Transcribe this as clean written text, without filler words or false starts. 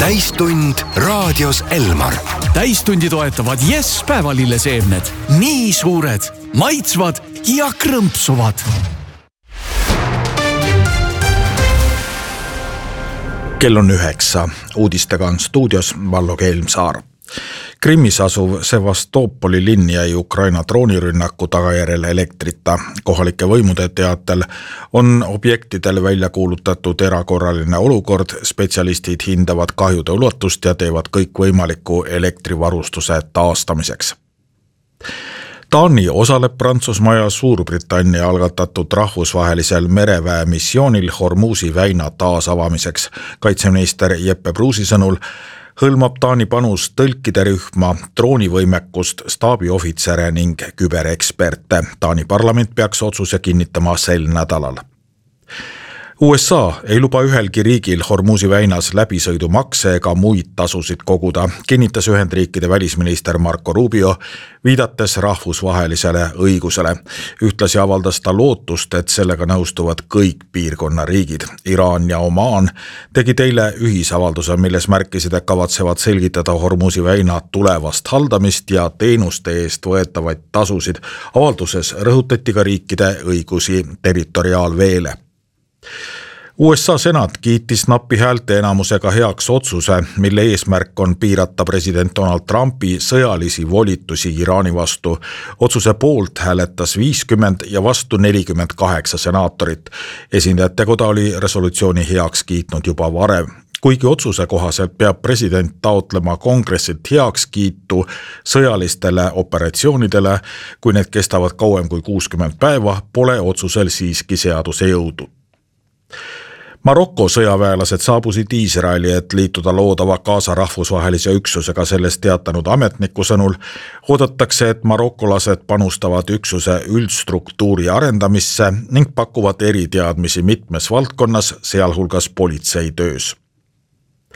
täistund raadios Elmar. Täistundi toetavad Yes päevalilleseemned. Nii suured, maitsvad ja krõmpsuvad. Kell on 9. Uudistega on stuudios Vallo Keelmsaar. Krimmis asuv Sevastopoli linn jäi Ukraina droonirünnaku tagajärjel elektrita. Kohalike võimude teatel on objektidel välja kuulutatud erakorraline olukord, spetsialistid hindavad kahjude ulatust ja teevad kõik võimaliku elektrivarustuse taastamiseks. Taani osaleb Prantsusmaa ja Suurbritannia algatatud rahvusvahelisel mereväe missioonil Hormuzi väina taasavamiseks. Kaitseminister Jeppe Pruusi sõnul hõlmab Taani panus tõlkide rühma, droonivõimekust, staabiohvitsere ning kübereksperte. Taani parlament peaks otsuse kinnitama sel nädalal. USA ei luba ühelgi riigil Hormuzi väinas läbisõidumakse ega muid tasusid koguda, kinnitas Ühendriikide välisminister Marco Rubio, viidates rahvusvahelisele õigusele. Ühtlasi avaldas ta lootust, et sellega nõustuvad kõik piirkonna riigid. Iraan ja Omaan tegid eile ühisavalduse, milles märkisid, et kavatsevad selgitada Hormuzi väina tulevast haldamist ja teenuste eest võetavaid tasusid. Avalduses rõhutati ka riikide õigusi territoriaalveele. USA senat kiitis nappi häälte enamusega heaks otsuse, mille eesmärk on piirata president Donald Trumpi sõjalisi volitusi Iraani vastu. Otsuse poolt hääletas 50 ja vastu 48 senaatorit. Esindajate koda oli resolutsiooni heaks kiitnud juba varem. Kuigi otsuse kohaselt peab president taotlema kongressilt heakskiitu sõjalistele operatsioonidele, kui need kestavad kauem kui 60 päeva, pole otsusel siiski seaduse jõudu. Maroko sõjaväelased saabusid Iisraeli, et liituda loodava Gaza rahvusvahelise üksusega. Sellest teatanud ametniku sõnul oodatakse, et marokolased panustavad üksuse üldstruktuuri arendamisse ning pakuvad eriteadmisi mitmes valdkonnas, sealhulgas politseitöös.